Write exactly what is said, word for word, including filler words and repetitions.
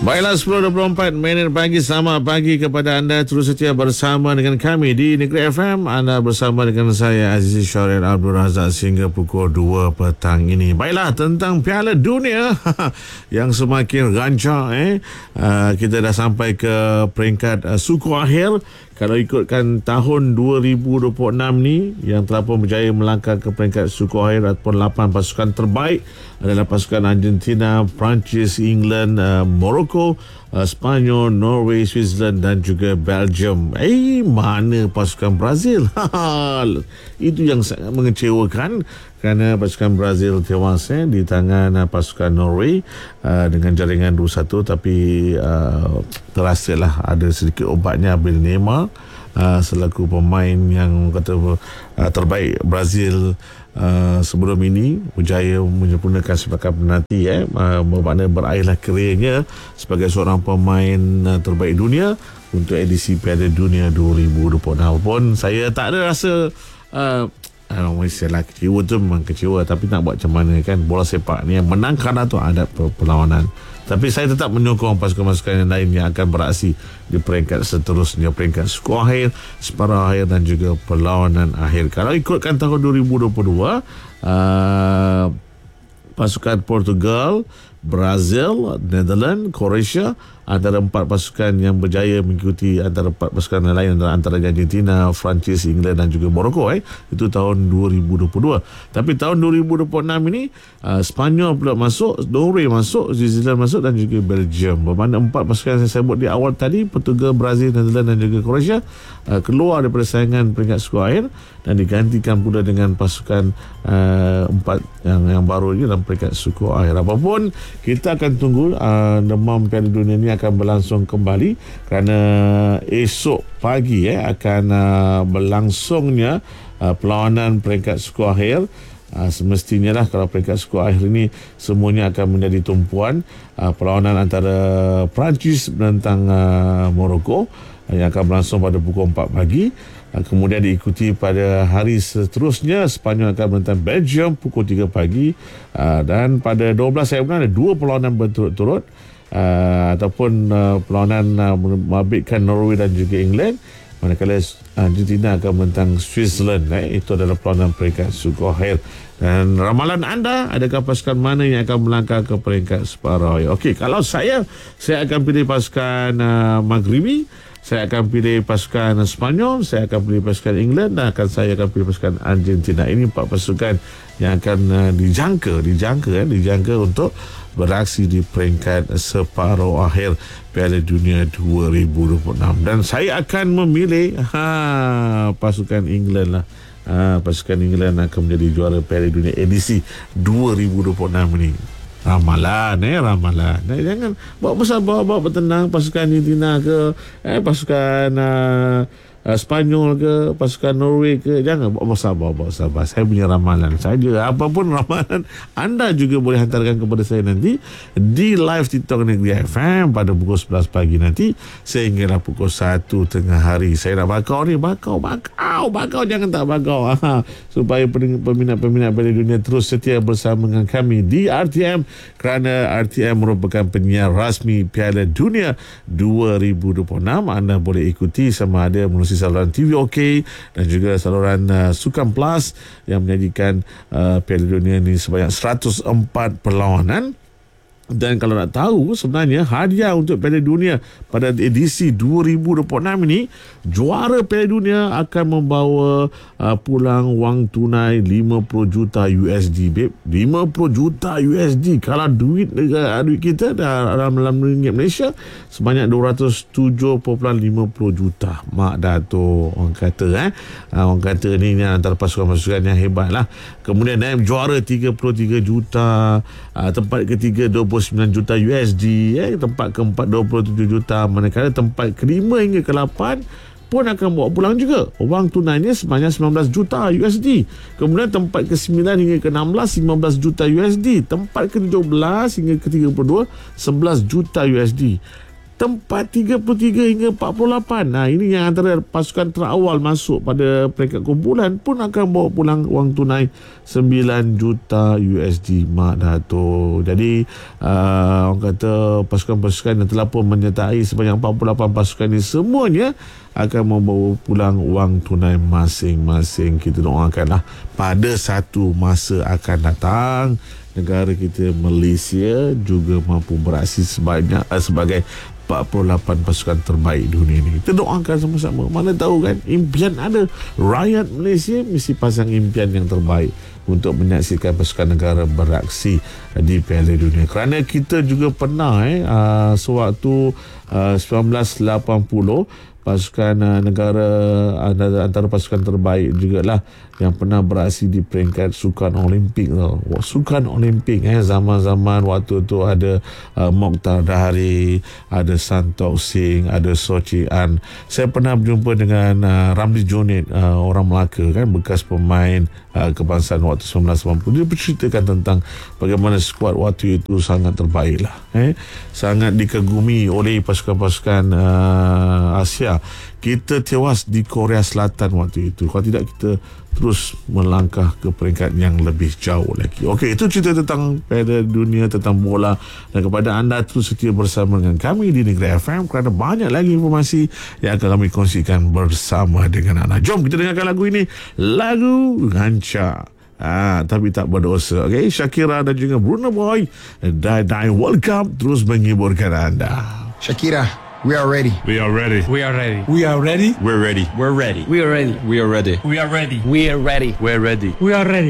Baiklah, sepuluh dua puluh empat minit pagi. Selamat pagi kepada anda. Terus setia bersama dengan kami di Negeri F M. Anda bersama dengan saya Aziz Syaril Abdul Razak sehingga pukul dua petang ini. Baiklah, tentang Piala Dunia yang semakin rancak eh. Uh, kita dah sampai ke peringkat uh, suku akhir. Kalau ikutkan tahun dua ribu dua puluh enam ni, yang telah pun berjaya melangkah ke peringkat suku akhir ataupun lapan pasukan terbaik adalah pasukan Argentina, Perancis, England, uh, Morocco, uh, Sepanyol, Norway, Switzerland dan juga Belgium. Eh, mana pasukan Brazil? Itu yang sangat mengecewakan kerana pasukan Brazil tewas eh, di tangan uh, pasukan Norway uh, dengan jaringan dua satu, tapi uh, terasalah ada sedikit obatnya bila Neymar uh, selaku pemain yang kata uh, terbaik Brazil Uh, sebelum ini berjaya menyempurnakan sepakan penalti eh, uh, bermakna berakhirlah kerjanya sebagai seorang pemain uh, terbaik dunia untuk edisi Piala Dunia dua ribu dua puluh enam. Pun saya tak ada rasa uh, orang istilah kecewa tu memang kecewa, tapi nak buat macam mana kan, bola sepak ni yang menang kerana tu ada perlawanan. Tapi saya tetap menyokong pasukan-pasukan yang lain yang akan beraksi di peringkat seterusnya, peringkat suku akhir, separuh akhir dan juga perlawanan akhir. Kalau ikutkan tahun dua ribu dua puluh dua, uh, pasukan Portugal, Brazil, Netherlands, Croatia antara empat pasukan yang berjaya mengikuti antara empat pasukan yang lain adalah antara Argentina, Perancis, England dan juga Morocco eh. Itu tahun dua ribu dua puluh dua. Tapi tahun dua ribu dua puluh enam ini uh, Sepanyol pula masuk, Norway masuk, Switzerland masuk dan juga Belgium. Bermakna empat pasukan yang saya sebut di awal tadi, Portugal, Brazil, Netherlands dan juga Croatia uh, keluar daripada saingan peringkat suku akhir dan digantikan pula dengan pasukan uh, empat yang, yang baru ini dalam peringkat suku akhir. Apapun, kita akan tunggu uh, demam Piala Dunia ini akan berlangsung kembali kerana esok pagi eh, akan uh, berlangsungnya uh, perlawanan peringkat suku akhir. Uh, semestinya lah kalau peringkat suku akhir ini semuanya akan menjadi tumpuan uh, perlawanan antara Perancis menentang uh, Morocco uh, yang akan berlangsung pada pukul empat pagi. Uh, kemudian diikuti pada hari seterusnya Sepanyol akan menentang Belgium pukul tiga pagi, uh, dan pada dua belas September ada dua perlawanan berturut-turut uh, ataupun uh, perlawanan uh, membabitkan Norway dan juga England, manakala Argentina akan menentang Switzerland eh. Itu adalah perlawanan peringkat suku akhir. Dan ramalan anda, adakah pasukan mana yang akan melangkah ke peringkat separuh akhir? Okey, kalau saya saya akan pilih pasukan uh, Maghribi, saya akan pilih pasukan Sepanyol, saya akan pilih pasukan England dan akan saya akan pilih pasukan Argentina. Ini empat pasukan yang akan uh, dijangka dijangka eh, dijangka untuk beraksi di peringkat separuh akhir Piala Dunia dua ribu dua puluh enam. Dan saya akan memilih ha, pasukan England lah. Ha, pasukan England akan menjadi juara Piala Dunia edisi dua ribu dua puluh enam ini. Ramalan eh ramalan. Eh, jangan bawa besar bawa bawa bertenang pasukan Argentina ke eh pasukan uh, uh, Sepanyol ke pasukan Norway ke, jangan bawa besar bawa bawa sabar. Saya punya ramalan saja. Apapun ramalan anda juga boleh hantarkan kepada saya nanti di live TikTok Negeri F M pada pukul sebelas pagi nanti sehinggalah pukul satu tengah hari. Saya nak bakau ni, bakau bakau bakau jangan tak bakau ha, supaya peminat-peminat Piala Dunia terus setia bersama dengan kami di R T M, kerana R T M merupakan penyiar rasmi Piala Dunia dua ribu dua puluh enam. Anda boleh ikuti sama ada melalui saluran T V OK dan juga saluran uh, Sukan Plus yang menyajikan uh, Piala Dunia ini sebanyak seratus empat perlawanan. Dan kalau nak tahu sebenarnya hadiah untuk Piala Dunia pada edisi dua ribu dua puluh enam ini, juara Piala Dunia akan membawa uh, pulang wang tunai lima puluh juta U S D, babe. lima puluh juta U S D. Kalau duit negara duit kita dalam dalam ringgit Malaysia sebanyak dua ratus tujuh perpuluhan lima puluh juta. Mak Dato' orang kata eh. Uh, orang kata ni, ni antara pasukan-pasukan yang hebat lah. Kemudian eh, juara tiga puluh tiga juta, uh, tempat ketiga dua puluh sembilan juta U S D, eh, tempat keempat dua puluh tujuh juta, manakala tempat kelima hingga ke lapan pun akan bawa pulang juga wang tunainya sebanyak sembilan belas juta U S D. Kemudian tempat ke sembilan hingga ke enam belas lima belas juta U S D, tempat ke tujuh belas hingga ke tiga puluh dua sebelas juta U S D. tempat tiga puluh tiga hingga empat puluh lapan. Nah, ini yang antara pasukan terawal masuk pada peringkat kumpulan pun akan bawa pulang wang tunai sembilan juta U S D, Mak Dato'. Jadi uh, orang kata pasukan-pasukan yang telah pun menyertai sebanyak empat puluh lapan pasukan ini semuanya akan membawa pulang wang tunai masing-masing. Kita doakanlah pada satu masa akan datang negara kita Malaysia juga mampu beraksi sebanyak uh, sebagai empat puluh lapan pasukan terbaik dunia ini. Kita doakan sama-sama. Mana tahu kan, impian ada. Rakyat Malaysia mesti pasang impian yang terbaik untuk menyaksikan pasukan negara beraksi di Piala Dunia. Kerana kita juga pernah eh uh, sewaktu uh, sembilan belas lapan puluh pasukan uh, negara uh, antara pasukan terbaik jugalah yang pernah beraksi di peringkat sukan Olimpik tau. Sukan Olimpik eh zaman-zaman waktu tu ada uh, Mokhtar Dahari, ada Santokh Singh, ada Sochi An. Saya pernah berjumpa dengan uh, Ramli Jonit, uh, orang Melaka kan, bekas pemain uh, kebangsaan waktu sembilan belas lapan puluh. Dia berceritakan tentang bagaimana skuad waktu itu sangat terbaik lah. Eh? Sangat dikagumi oleh pasukan-pasukan uh, Asia. Kita tewas di Korea Selatan waktu itu. Kalau tidak, kita terus melangkah ke peringkat yang lebih jauh lagi. Okey, itu cerita tentang Piala Dunia, tentang bola. Dan kepada anda, terus setia bersama dengan kami di Negeri F M kerana banyak lagi informasi yang akan kami kongsikan bersama dengan anda. Jom kita dengarkan lagu ini. Lagu Rancak. Ah, tapi tak berdosa. Okey, Shakira dan juga Bruno Boy, Die Die World Cup terus menghiburkan anda. Shakira, we are ready. We are ready. We are ready. We are ready. We're ready. We're ready. We are ready. We are ready. We are ready. We are ready. We're ready. We are ready.